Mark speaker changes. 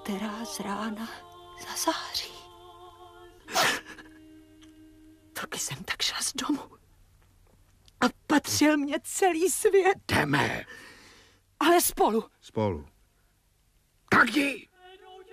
Speaker 1: která z rána zazáří. Taky jsem tak šla z domu. A patřil mě celý svět.
Speaker 2: Jdeme.
Speaker 1: Ale spolu.
Speaker 2: Spolu. Tak jdi.